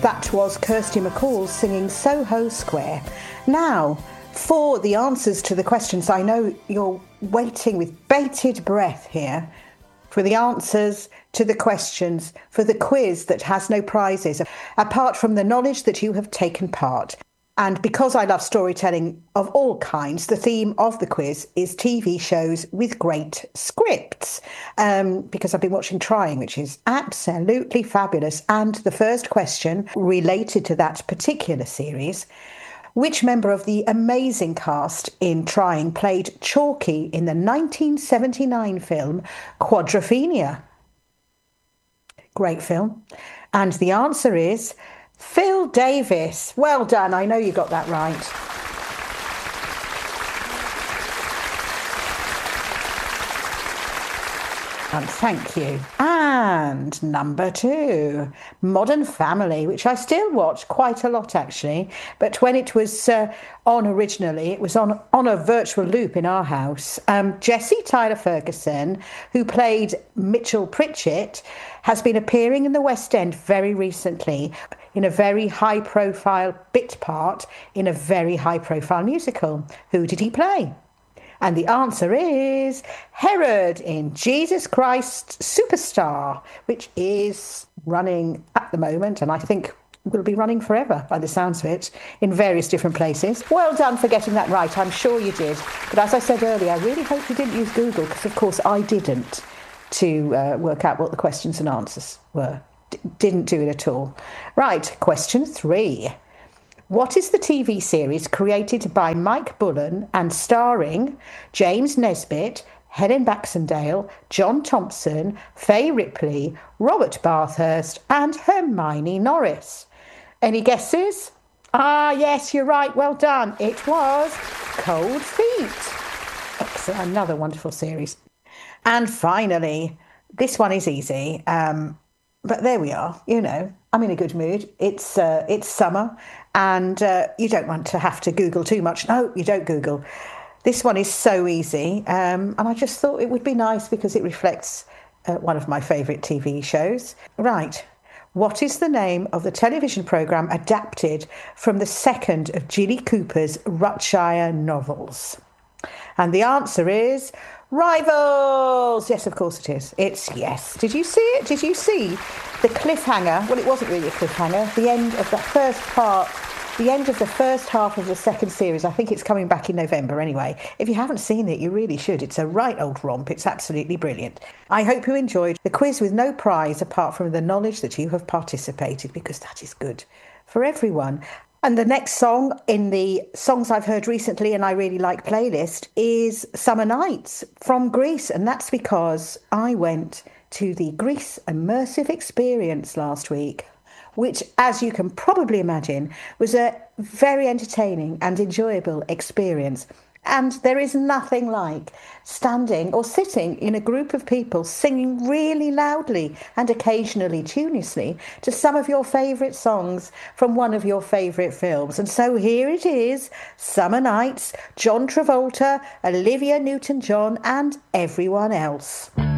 That was Kirsty MacColl singing Soho Square. Now, for the answers to the questions, I know you're waiting with bated breath here for the answers to the questions for the quiz that has no prizes, apart from the knowledge that you have taken part. And because I love storytelling of all kinds, the theme of the quiz is TV shows with great scripts, because I've been watching Trying, which is absolutely fabulous. And the first question related to that particular series: which member of the amazing cast in Trying played Chalky in the 1979 film Quadrophenia? Great film. And the answer is Phil Davis. Well done. I know you got that right. And thank you. And number 2, Modern Family, which I still watch quite a lot, actually. But when it was on originally, it was on a virtual loop in our house. Jessie Tyler Ferguson, who played Mitchell Pritchett, has been appearing in the West End very recently in a very high-profile bit part in a very high-profile musical. Who did he play? And the answer is Herod in Jesus Christ Superstar, which is running at the moment, and I think will be running forever by the sounds of it, in various different places. Well done for getting that right. I'm sure you did. But as I said earlier, I really hope you didn't use Google, because of course I didn't, to work out what the questions and answers were. Didn't do it at all. Right, question 3. What is the TV series created by Mike Bullen and starring James Nesbitt, Helen Baxendale, John Thompson, Fay Ripley, Robert Bathurst and Hermione Norris? Any guesses? Ah, yes, you're right. Well done. It was Cold Feet. Excellent. Another wonderful series. And finally, this one is easy. But there we are. You know, I'm in a good mood. It's summer, and you don't want to have to Google too much. No, you don't Google. This one is so easy, and I just thought it would be nice because it reflects one of my favourite TV shows. Right. What is the name of the television programme adapted from the second of Jilly Cooper's Rutshire novels? And the answer is Rivals. Yes, of course it is. It's yes. Did you see it? Did you see the cliffhanger? Well, it wasn't really a cliffhanger. The end of the first part, the end of the first half of the second series. I think it's coming back in November anyway. If you haven't seen it, you really should. It's a right old romp. It's absolutely brilliant. I hope you enjoyed the quiz with no prize apart from the knowledge that you have participated, because that is good for everyone. And the next song in the Songs I've Heard Recently and I Really Like playlist is Summer Nights from Grease. And that's because I went to the Grease Immersive Experience last week, which, as you can probably imagine, was a very entertaining and enjoyable experience. And there is nothing like standing or sitting in a group of people singing really loudly and occasionally tunelessly to some of your favourite songs from one of your favourite films. And so here it is, Summer Nights, John Travolta, Olivia Newton-John and everyone else.